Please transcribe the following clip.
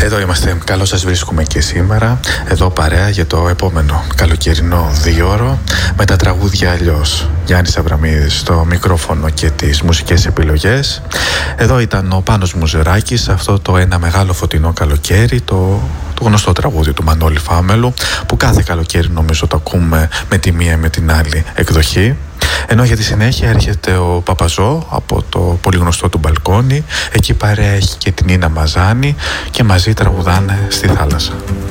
Εδώ είμαστε, καλώς σας βρίσκουμε και σήμερα. Εδώ παρέα για το επόμενο καλοκαιρινό 2ωρο με τα τραγούδια αλλιώς. Γιάννης Αβραμίδης στο μικρόφωνο και τις μουσικές επιλογές. Εδώ ήταν ο Πάνος Μουζεράκης, αυτό το ένα μεγάλο φωτεινό καλοκαίρι, το γνωστό τραγούδι του Μανώλη Φάμελου, που κάθε καλοκαίρι νομίζω το ακούμε με τη μία με την άλλη εκδοχή. Ενώ για τη συνέχεια έρχεται ο Παπαζό από το πολύ γνωστό του Μπαλκόνι. Εκεί παρέα έχει και την Ίνα Μαζάνη και μαζί τραγουδάνε στη θάλασσα.